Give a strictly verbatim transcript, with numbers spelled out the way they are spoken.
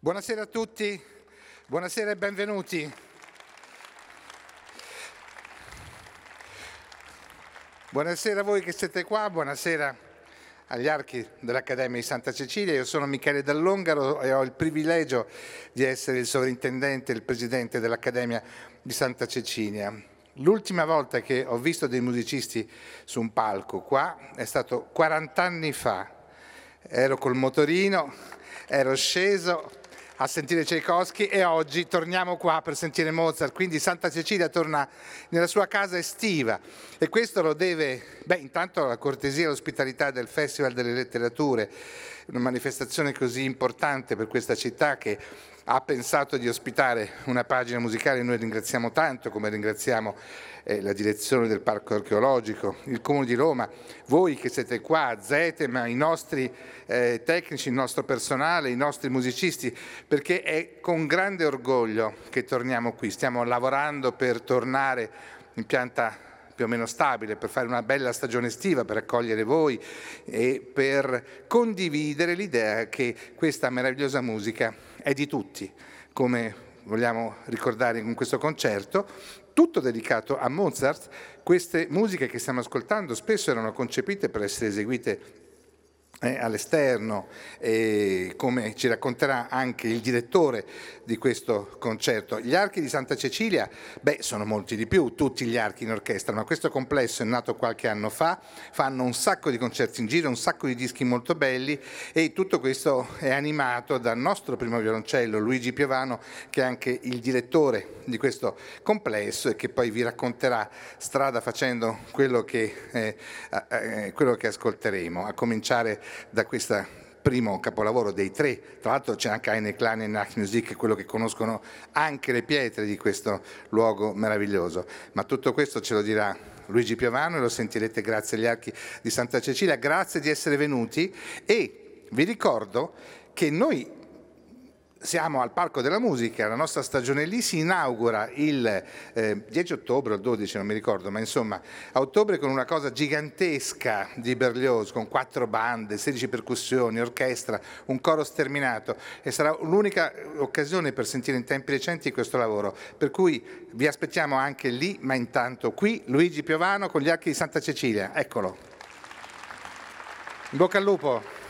Buonasera a tutti, buonasera e benvenuti. Buonasera a voi che siete qua, buonasera agli archi dell'Accademia di Santa Cecilia. Io sono Michele Dall'Ongaro e ho il privilegio di essere il sovrintendente e il presidente dell'Accademia di Santa Cecilia. L'ultima volta che ho visto dei musicisti su un palco qua è stato quaranta anni fa. Ero col motorino, ero sceso a sentire Tchaikovsky e oggi torniamo qua per sentire Mozart, quindi Santa Cecilia torna nella sua casa estiva e questo lo deve, beh, intanto alla cortesia e all'ospitalità del Festival delle Letterature, una manifestazione così importante per questa città che ha pensato di ospitare una pagina musicale. Noi ringraziamo tanto, come ringraziamo eh, la direzione del Parco Archeologico, il Comune di Roma, voi che siete qua, Zetema, i nostri eh, tecnici, il nostro personale, i nostri musicisti, perché è con grande orgoglio che torniamo qui. Stiamo lavorando per tornare in pianta più o meno stabile, per fare una bella stagione estiva, per accogliere voi e per condividere l'idea che questa meravigliosa musica è di tutti, come vogliamo ricordare in questo concerto, tutto dedicato a Mozart. Queste musiche che stiamo ascoltando spesso erano concepite per essere eseguite Eh, all'esterno, eh, come ci racconterà anche il direttore di questo concerto. Gli archi di Santa Cecilia, beh, sono molti di più, tutti gli archi in orchestra, ma questo complesso è nato qualche anno fa, fanno un sacco di concerti in giro, un sacco di dischi molto belli e tutto questo è animato dal nostro primo violoncello, Luigi Piovano, che è anche il direttore di questo complesso e che poi vi racconterà strada facendo quello che, eh, eh, quello che ascolteremo, a cominciare da questo primo capolavoro dei tre. Tra l'altro c'è anche Eine kleine Nachtmusik, quello che conoscono anche le pietre di questo luogo meraviglioso. Ma tutto questo ce lo dirà Luigi Piovano e lo sentirete grazie agli archi di Santa Cecilia. Grazie di essere venuti e vi ricordo che noi siamo al Parco della Musica, la nostra stagione lì si inaugura il eh, dieci ottobre o il dodici, non mi ricordo, ma insomma a ottobre con una cosa gigantesca di Berlioz, con quattro bande, sedici percussioni, orchestra, un coro sterminato e sarà l'unica occasione per sentire in tempi recenti questo lavoro, per cui vi aspettiamo anche lì, ma intanto qui Luigi Piovano con gli archi di Santa Cecilia, eccolo. In bocca al lupo.